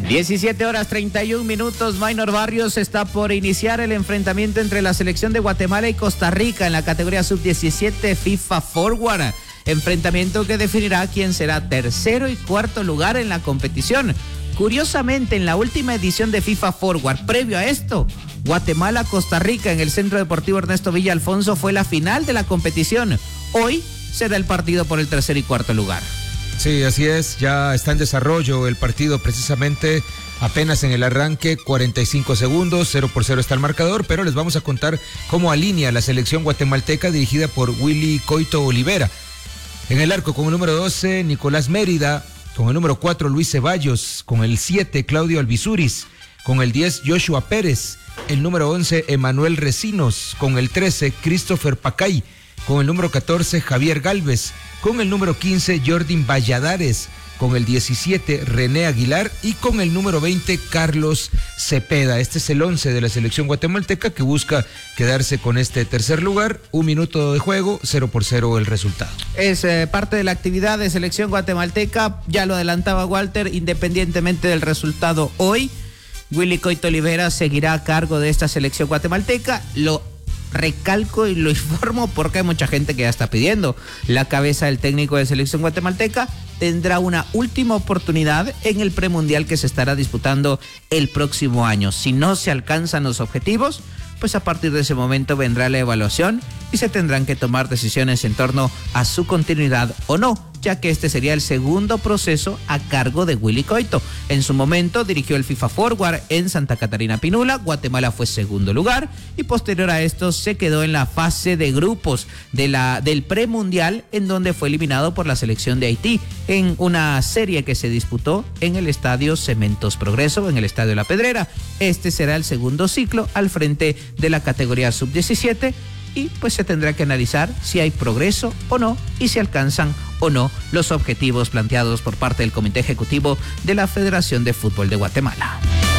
17:31. Maynor Barrios está por iniciar el enfrentamiento entre la selección de Guatemala y Costa Rica en la categoría sub-17 FIFA Forward. Enfrentamiento que definirá quién será tercero y cuarto lugar en la competición. Curiosamente, en la última edición de FIFA Forward, previo a esto, Guatemala-Costa Rica en el Centro Deportivo Ernesto Villa Alfonso fue la final de la competición. Hoy será el partido por el tercer y cuarto lugar. Sí, así es, ya está en desarrollo el partido precisamente apenas en el arranque, 45 segundos, 0-0 está el marcador, pero les vamos a contar cómo alinea la selección guatemalteca dirigida por Willy Coito Olivera. En el arco con el número 12, Nicolás Mérida, con el número 4, Luis Ceballos, con el 7, Claudio Albizuris, con el 10, Joshua Pérez, el número 11, Emanuel Recinos, con el 13, Christopher Pacay, con el número 14, Javier Galvez, con el número 15, Jordin Valladares, con el 17, René Aguilar y con el número 20, Carlos Cepeda. Este es el 11 de la selección guatemalteca que busca quedarse con este tercer lugar. 1 minuto de juego, 0-0 el resultado. Es parte de la actividad de selección guatemalteca, ya lo adelantaba Walter, independientemente del resultado hoy, Willy Coito Olivera seguirá a cargo de esta selección guatemalteca. Lo recalco y lo informo porque hay mucha gente que ya está pidiendo. La cabeza del técnico de selección guatemalteca tendrá una última oportunidad en el premundial que se estará disputando el próximo año. Si no se alcanzan los objetivos, pues a partir de ese momento vendrá la evaluación y se tendrán que tomar decisiones en torno a su continuidad o no, ya que este sería el segundo proceso a cargo de Willy Coito. En su momento dirigió el FIFA Forward en Santa Catarina Pinula, Guatemala fue segundo lugar y posterior a esto se quedó en la fase de grupos del premundial, en donde fue eliminado por la selección de Haití en una serie que se disputó en el estadio Cementos Progreso, en el estadio La Pedrera. Este será el segundo ciclo al frente de la categoría sub-17 y pues se tendrá que analizar si hay progreso o no y si alcanzan o no los objetivos planteados por parte del Comité Ejecutivo de la Federación de Fútbol de Guatemala.